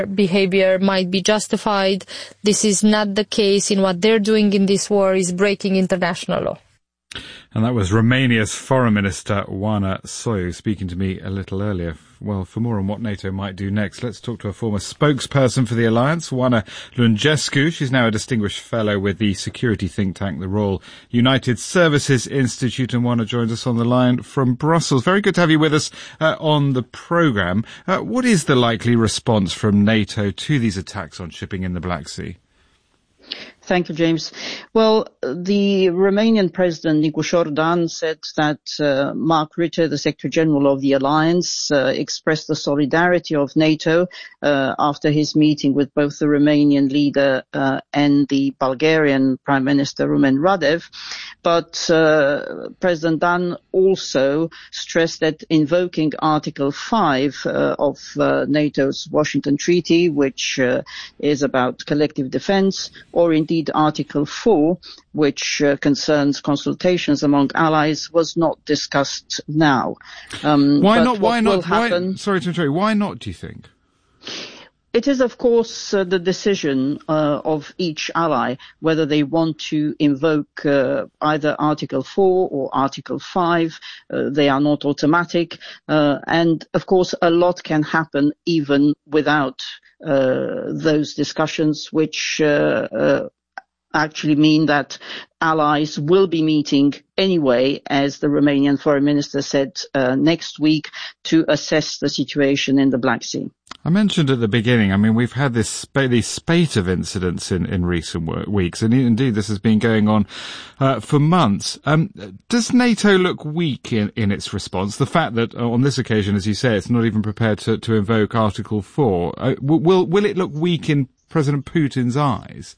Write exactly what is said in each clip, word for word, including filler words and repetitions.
behavior might be justified. This is not the case. In what they're doing in this war is breaking international law. And that was Romania's Foreign Minister, Oana Soiu, speaking to me a little earlier. Well, for more on what NATO might do next, let's talk to a former spokesperson for the alliance, Oana Lungescu. She's now a distinguished fellow with the security think tank, the Royal United Services Institute, and Oana joins us on the line from Brussels. Very good to have you with us uh, on the programme. Uh, what is the likely response from NATO to these attacks on shipping in the Black Sea? Thank you, James. Well, the Romanian President, Nicu Șordan, said that uh, Mark Rutte, the Secretary General of the Alliance, uh, expressed the solidarity of NATO uh, after his meeting with both the Romanian leader uh, and the Bulgarian Prime Minister, Rumen Radev. But uh, President Dan also stressed that invoking Article five uh, of uh, NATO's Washington Treaty, which uh, is about collective defense, or indeed Article four, which uh, concerns consultations among allies, was not discussed now. Um, why but not? Why not? Happen, why, sorry to interrupt. Why not, do you think? It is, of course, uh, the decision uh, of each ally whether they want to invoke uh, either Article four or Article five. Uh, they are not automatic. Uh, and, of course, a lot can happen even without uh, those discussions, which uh, uh, actually mean that allies will be meeting anyway, as the Romanian Foreign Minister said uh, next week, to assess the situation in the Black Sea. I mentioned at the beginning, I mean, we've had this sp- this spate of incidents in, in recent w- weeks, and indeed this has been going on uh, for months. Um, does NATO look weak in, in its response? The fact that uh, on this occasion, as you say, it's not even prepared to, to invoke Article four, uh, will, will it look weak in President Putin's eyes?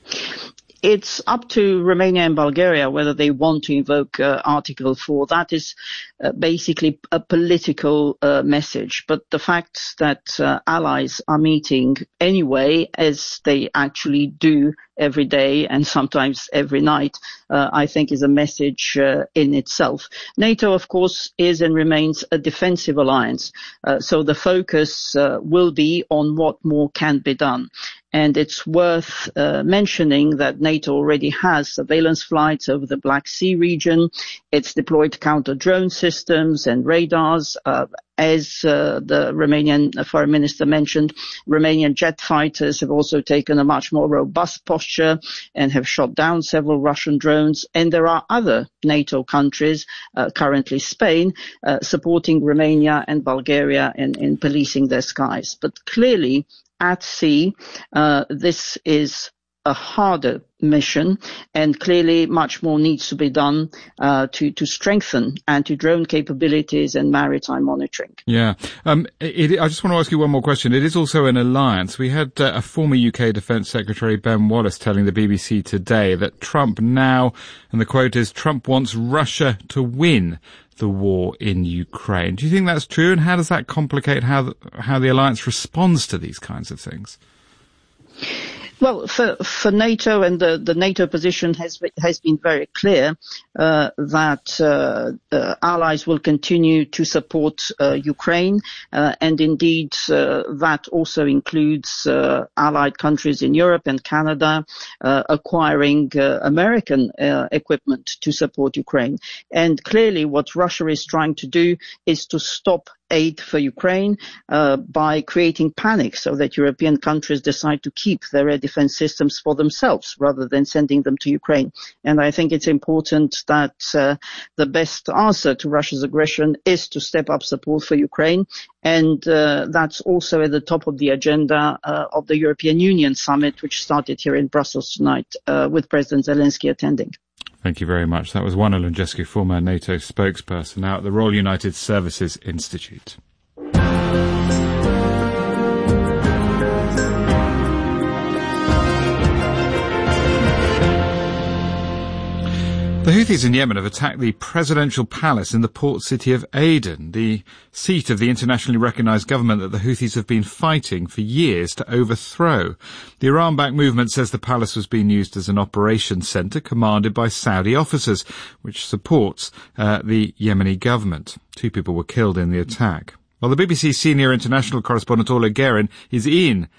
It's up to Romania and Bulgaria whether they want to invoke uh, Article four. That is uh, basically a political uh, message. But the fact that uh, allies are meeting anyway, as they actually do every day and sometimes every night, uh, I think is a message uh, in itself. NATO, of course, is and remains a defensive alliance. Uh, so the focus uh, will be on what more can be done. And it's worth uh, mentioning that NATO already has surveillance flights over the Black Sea region. It's deployed counter-drone systems and radars. Uh, as uh, the Romanian Foreign Minister mentioned, Romanian jet fighters have also taken a much more robust posture and have shot down several Russian drones. And there are other NATO countries, uh, currently Spain, uh, supporting Romania and Bulgaria in, in policing their skies. But clearly, at sea, uh, this is a harder mission, and clearly much more needs to be done uh, to, to strengthen anti-drone capabilities and maritime monitoring. Yeah. Um, it, I just want to ask you one more question. It is also an alliance. We had uh, a former U K Defence Secretary, Ben Wallace, telling the B B C today that Trump now, and the quote is, Trump wants Russia to win the war in Ukraine. Do you think that's true, and how does that complicate how the, how the alliance responds to these kinds of things? Well, for, for NATO, and the, the NATO position has has been very clear uh, that uh, uh, allies will continue to support uh, Ukraine, uh, and indeed uh, that also includes uh, allied countries in Europe and Canada uh, acquiring uh, American uh, equipment to support Ukraine. And clearly, what Russia is trying to do is to stop aid for Ukraine uh, by creating panic so that European countries decide to keep their air defense systems for themselves rather than sending them to Ukraine. And I think it's important that uh, the best answer to Russia's aggression is to step up support for Ukraine. And uh, that's also at the top of the agenda uh, of the European Union summit, which started here in Brussels tonight uh, with President Zelensky attending. Thank you very much. That was Oana Lungescu, former NATO spokesperson, now at the Royal United Services Institute. The Houthis in Yemen have attacked the presidential palace in the port city of Aden, the seat of the internationally recognised government that the Houthis have been fighting for years to overthrow. The Iran-backed movement says the palace was being used as an operations centre commanded by Saudi officers, which supports uh, the Yemeni government. Two people were killed in the attack. Well, the B B C senior international correspondent Orla Guerin is in